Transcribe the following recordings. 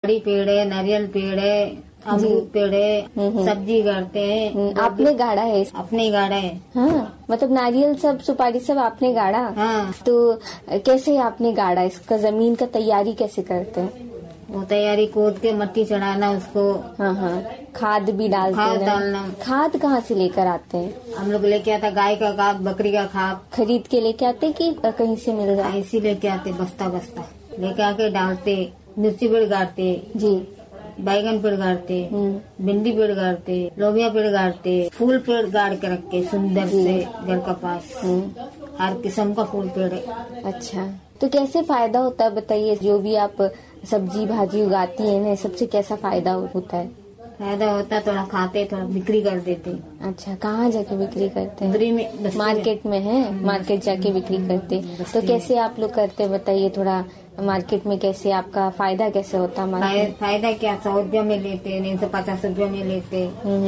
लकड़ी पेड़ है, नारियल पेड़ है, अमरूद पेड़ है, सब्जी गाड़ते हैं। आपने गाड़ा है? अपने ही गाड़ा है। हाँ, मतलब नारियल सब, सुपारी सब आपने गाड़ा? हाँ। तो कैसे आपने गाड़ा? इसका जमीन का तैयारी कैसे करते हैं? वो तैयारी खोद के मट्टी चढ़ाना उसको। हाँ हाँ, खाद भी डालते हैं? खाद डालना। खाद कहाँ से लेकर आते हैं? हम लोग लेके आता, गाय का खाद, बकरी का खाद खरीद के लेके आते कि कहीं से मिल रहा है? ऐसी लेके आते, बस्ता बस्ता लेके आके डालते। मिर्ची पेड़ गाड़ते जी, बैगन पेड़ गाड़ते, भिंडी पेड़ गाड़ते, लोबिया पेड़ गाड़ते, फूल पेड़ गाड़ के रखे सुंदर से घर का पास। हर किस्म का फूल पेड़ है। अच्छा, तो कैसे फायदा होता है बताइए? जो भी आप सब्जी भाजी उगाती है ना, सबसे कैसा फायदा होता है? फायदा होता है, थोड़ा खाते, थोड़ा बिक्री कर देते। अच्छा, कहाँ जाके बिक्री करते हैं? बस्ती में, मार्केट में है? मार्केट जाके बिक्री करते। तो कैसे आप लोग करते बताइए थोड़ा? मार्केट में कैसे आपका फायदा कैसे होता है? फायदा क्या, 100 रुपया में लेते, नहीं तो 50 रुपया में लेते।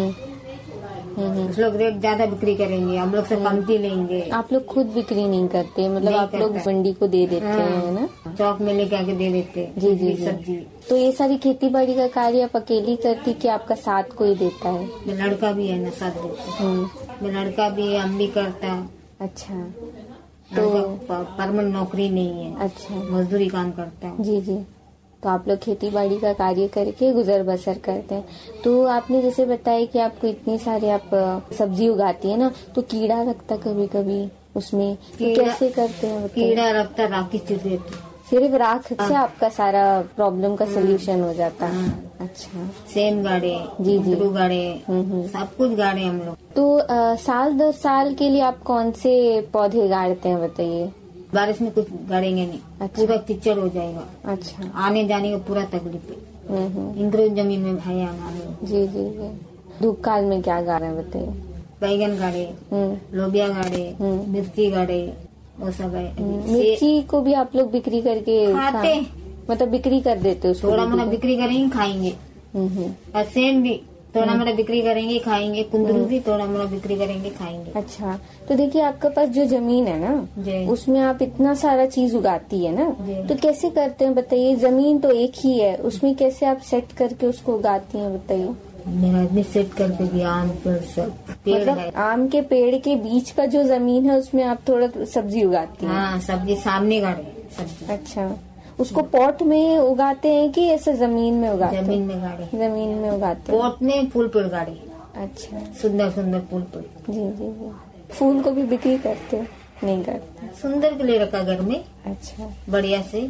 उस लोग रेट ज्यादा बिक्री करेंगे, हम लोग से कमती लेंगे। आप लोग खुद बिक्री नहीं करते? मतलब आप लोग मंडी को दे देते हैं ना? चौक में लेके आके दे देते। जी जी सब्जी। तो ये सारी खेती बाड़ी का कार्य आप अकेली करती कि आपका साथ कोई देता है? लड़का भी है ना, साथ देता। लड़का भी है, हम भी करता। अच्छा, तो परमानेंट नौकरी नहीं है। अच्छा, मजदूरी काम करता है। जी जी। तो आप लोग खेती बाड़ी का कार्य करके गुजर बसर करते हैं। तो आपने जैसे बताया कि आपको इतनी सारे आप सब्जी उगाती है ना, तो कीड़ा लगता कभी कभी उसमें, तो कैसे करते हैं? कीड़ा लगता, राखी चिड़ते। सिर्फ राख से आपका सारा प्रॉब्लम का सोल्यूशन हो जाता है? अच्छा, सेम गाड़े, जी जी, गाड़े, सब कुछ गाड़े हम लोग। तो साल 10 साल के लिए आप कौन से पौधे गाड़ते हैं बताइए? बारिश में कुछ गाड़ेंगे नहीं। अच्छा। पूरा कीचड़ हो जाएगा। अच्छा, आने जाने का पूरा तकलीफ है। इंद्र जमीन में भाई आना। जी जी जी। धूप काल में क्या गा रहे हैं बताइए? बैगन गाड़े, लोबिया गाड़े, मिर्ची गाड़े, वो सब है। मिर्ची को भी आप लोग बिक्री करके खाते? मतलब बिक्री कर देते हो? थोड़ा मोड़ा बिक्री करेंगे, खाएंगे। और सेम भी थोड़ा मोड़ा बिक्री करेंगे, खाएंगे। कुंदरू भी थोड़ा मोड़ा बिक्री करेंगे, खाएंगे। अच्छा, तो देखिए आपके पास जो जमीन है ना, उसमें आप इतना सारा चीज उगाती है ना, तो कैसे करते हैं बताइए? जमीन तो एक ही है, उसमें कैसे आप सेट करके उसको उगाती हैं बताइए? मेरा आदमी सेट करके भी आम पेड़ सब पेड़ मतलब है। आम के पेड़ के बीच का जो जमीन है उसमें आप थोड़ा सब्जी उगाती हैं? हाँ, सब्जी सामने गाड़े सब्जी। अच्छा, उसको पॉट में उगाते हैं कि ऐसे जमीन में उगाते हैं? जमीन में गाड़े। जमीन में उगाते हैं। पॉट में फूल पेड़ गाड़े। अच्छा, सुंदर सुंदर फूल पेड़। जी जी जी। फूल को भी बिक्री करते हो? नहीं करते? सुंदर के लिए रखा घर में। अच्छा, बढ़िया से।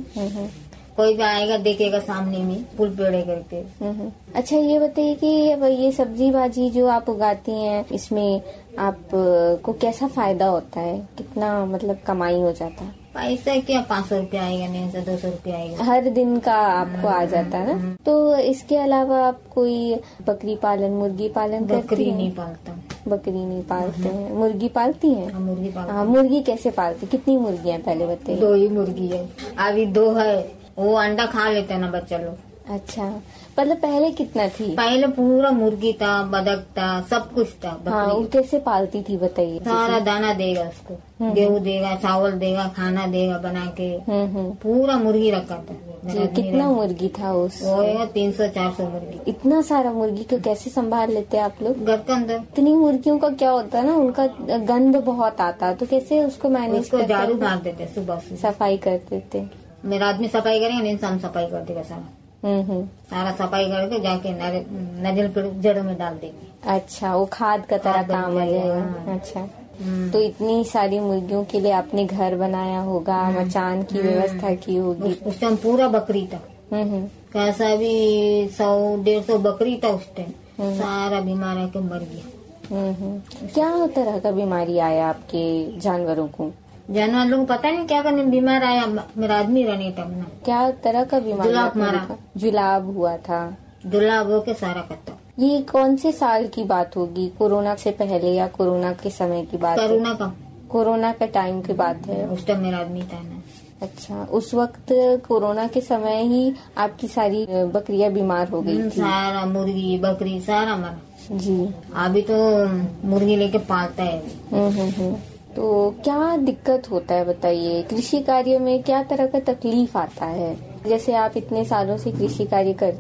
कोई भी आएगा देखेगा सामने में फूल पेड़ करके। अच्छा, ये बताइए कि ये सब्जी भाजी जो आप उगाती हैं, इसमें आप को कैसा फायदा होता है? कितना मतलब कमाई हो जाता है? पैसा क्या, 500 रुपया आएगा, नहीं तो 200 रुपया आएगा। हर दिन का आपको आ जाता है ना? तो इसके अलावा आप कोई बकरी पालन, मुर्गी पालन करती हैं? बकरी नहीं पालता। बकरी नहीं पालते हैं। मुर्गी पालती हैं? मुर्गी पालती। हाँ, मुर्गी कैसे पालती? कितनी मुर्गियाँ पहले बताइए? 2 ही मुर्गी है, अभी 2 है। वो अंडा खा लेते हैं ना बच्चा लोग। अच्छा, मतलब पहले कितना थी? पहले पूरा मुर्गी था, बदक था, सब कुछ था। हाँ, वो कैसे पालती थी बताइए? सारा दाना देगा उसको, गेहूँ देगा, चावल देगा, खाना देगा बना के। पूरा मुर्गी रखा था जी। कितना मुर्गी था उस? 300-400 मुर्गी। इतना सारा मुर्गी को कैसे संभाल लेते हैं आप लोग? घर के अंदर इतनी मुर्गियों का क्या होता है ना, उनका गंध बहुत आता है, तो कैसे उसको मैनेज करते? झाड़ू मार देते, सुबह से सफाई करते थे। मेरा आदमी सफाई करेंगे, नहीं हम सफाई कर देगा सारा। सारा सफाई करके जाके नारियल पेड़ जड़ों में डाल देंगे। अच्छा, वो खाद का तरह काम आ जाएगा। अच्छा, तो इतनी सारी मुर्गियों के लिए आपने घर बनाया होगा, मचान की व्यवस्था की होगी? उस टाइम पूरा बकरी था। कैसा भी 100-150 बकरी था उस टाइम। सारा बीमार आके मर गया। क्या तरह का बीमारी आया आपके जानवरों को? जानवर लोग पता नहीं क्या करने बीमार आया। मेरा आदमी रहने तब ना। क्या तरह का बीमारी? जुलाब मारा। जुलाब हुआ था? जुलाब हो के सारा खत्म। ये कौन से साल की बात होगी? कोरोना से पहले या कोरोना के समय की बात? कोरोना का। कोरोना का टाइम की बात है। उस टाइम मेरा आदमी था ना। अच्छा, उस वक्त कोरोना के समय ही आपकी सारी बकरियां बीमार हो गई थी? सारा मुर्गी बकरी सारा मरा जी। अभी तो मुर्गी लेके पालता है। तो क्या दिक्कत होता है बताइए? कृषि कार्य में क्या तरह का तकलीफ आता है? जैसे आप इतने सालों से कृषि कार्य करते